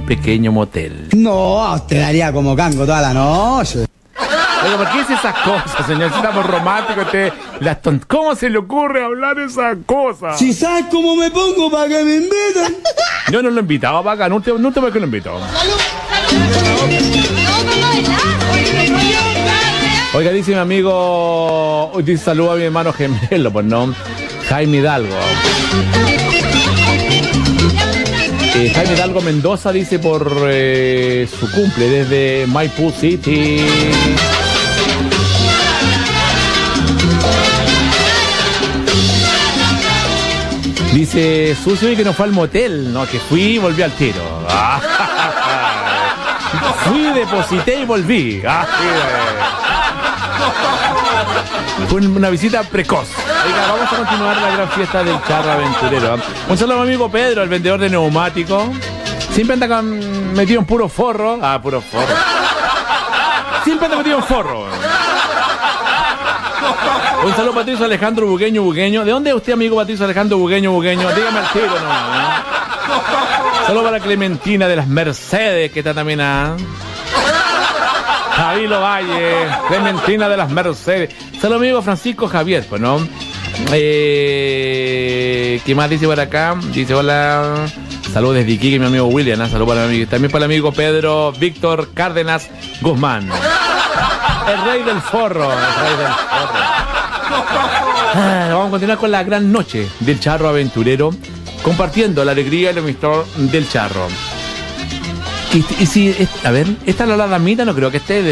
pequeño motel. No, te daría como cango toda la noche. Oiga, ¿por qué dice esas cosas, señor? Si estamos románticos, ¿cómo se le ocurre hablar esas cosas? Si sabes cómo me pongo para que me inviten. Yo no lo invitaba para acá, no te veo que lo invito. Oiga, dice mi amigo, dice saludo a mi hermano gemelo, pues no, Jaime Hidalgo. Jaime Hidalgo Mendoza dice por su cumple desde Maipú City. Dice Sucio y que no fue al motel, no, que fui y volví al tiro. Fui, deposité y volví. Fue una visita precoz. Oiga, vamos a continuar la gran fiesta del charro aventurero. Un saludo a mi amigo Pedro, el vendedor de neumáticos. Siempre anda metido en puro forro. Puro forro. Siempre anda metido en forro. Un saludo a Patricio Alejandro Bugueño. ¿De dónde es usted, amigo Patricio Alejandro Bugueño? Dígame al tiro, ¿no? Saludo para Clementina de las Mercedes, que está también Javilo Valle, Clementina de las Mercedes. Saludo amigo Francisco Javier, pues, ¿no? ¿Qué más dice por acá? Dice, hola. Saludos desde Iquique, mi amigo William, ¿eh? Saludos para mi amigo. También para el amigo Pedro Víctor Cárdenas Guzmán. El rey del forro. Vamos a continuar con la gran noche del charro aventurero, compartiendo la alegría y el amistad del charro. Y si, a ver, esta Lola Damita no creo que esté